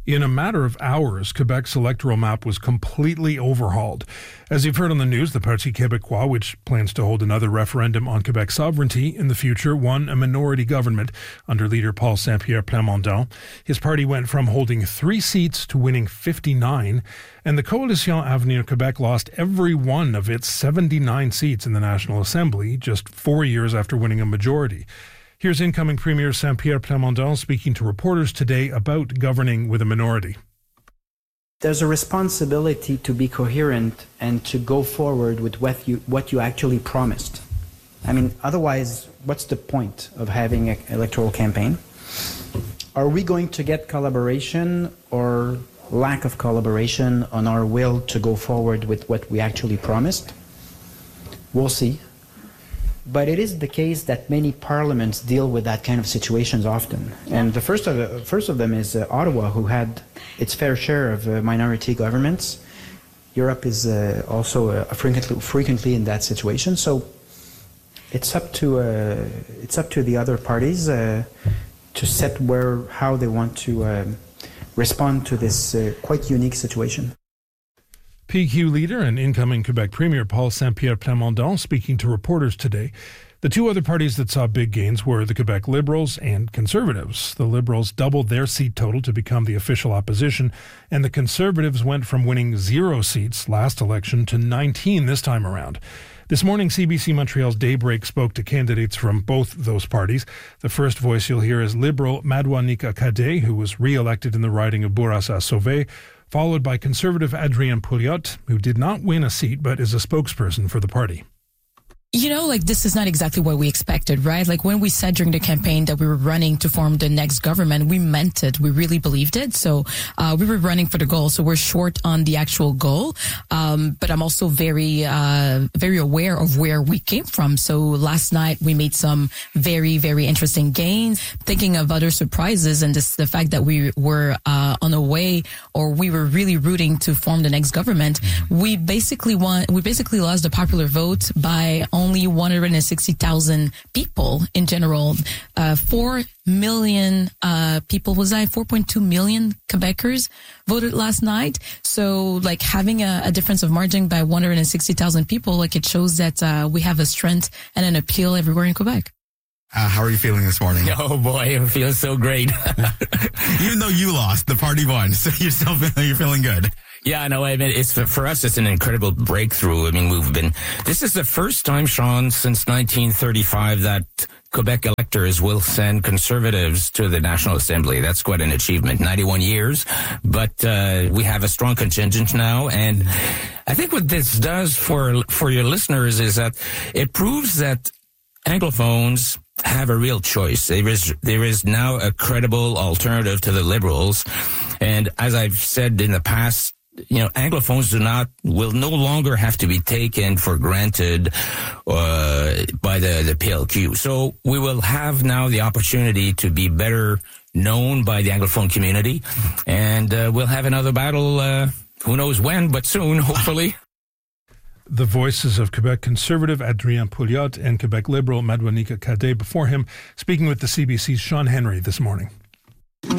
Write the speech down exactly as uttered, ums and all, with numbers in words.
In a matter of hours, Quebec's electoral map was completely overhauled. As you've heard on the news, the Parti Québécois, which plans to hold another referendum on Quebec sovereignty in the future, won a minority government under leader Paul Saint-Pierre Plamondon. His party went from holding three seats to winning fifty-nine, and the Coalition Avenir Quebec lost every one of its seventy-nine seats in the National Assembly just four years after winning a majority. Here's incoming Premier Saint-Pierre Plamondon speaking to reporters today about governing with a minority. There's a responsibility to be coherent and to go forward with what you what you actually promised. I mean, otherwise, what's the point of having an electoral campaign? Are we going to get collaboration or lack of collaboration on our will to go forward with what we actually promised? We'll see. But it is the case that many parliaments deal with that kind of situations often. And the first of, the, first of them is uh, Ottawa, who had its fair share of uh, minority governments. Europe is uh, also uh, frequently, frequently in that situation. So it's up to, uh, it's up to the other parties uh, to set where, how they want to uh, respond to this uh, quite unique situation. P Q leader and incoming Quebec Premier Paul Saint-Pierre Plamondon speaking to reporters today. The two other parties that saw big gains were the Quebec Liberals and Conservatives. The Liberals doubled their seat total to become the official opposition, and the Conservatives went from winning zero seats last election to nineteen this time around. This morning, C B C Montreal's Daybreak spoke to candidates from both those parties. The first voice you'll hear is Liberal Madouanika Kadé, who was re-elected in the riding of Bourassa-Sauvé, followed by Conservative Adrien Pouliot, who did not win a seat but is a spokesperson for the party. You know, like, this is not exactly what we expected, right? Like, when we said during the campaign that we were running to form the next government, we meant it. We really believed it. So, uh, we were running for the goal. So we're short on the actual goal. Um, but I'm also very, uh, very aware of where we came from. So last night we made some very, very interesting gains, thinking of other surprises, and this, the fact that we were, uh, on a way, or we were really rooting to form the next government. We basically won, we basically lost the popular vote by only Only one hundred sixty thousand people in general. Uh, four million uh, people, was I? four point two million Quebecers voted last night. So, like, having a, a difference of margin by one hundred sixty thousand people, like, it shows that uh, we have a strength and an appeal everywhere in Quebec. Uh, how are you feeling this morning? Oh boy, it feels so great. Even though you lost, the party won, so you're still feeling, you're feeling good. Yeah, no, I mean, it's for us, it's an incredible breakthrough. I mean, we've been, this is the first time, Sean, since nineteen thirty-five that Quebec electors will send Conservatives to the National Assembly. That's quite an achievement. ninety-one years, but uh, we have a strong contingent now. And I think what this does for for your listeners is that it proves that Anglophones have a real choice. There is there is now a credible alternative to the Liberals. And as I've said in the past, you know, Anglophones do not, will no longer have to be taken for granted uh, by the, the P L Q. So we will have now the opportunity to be better known by the Anglophone community. And uh, we'll have another battle, uh, who knows when, but soon, hopefully. The voices of Quebec Conservative Adrien Pouliot and Quebec Liberal Madouanika Kadé before him, speaking with the C B C's Sean Henry this morning.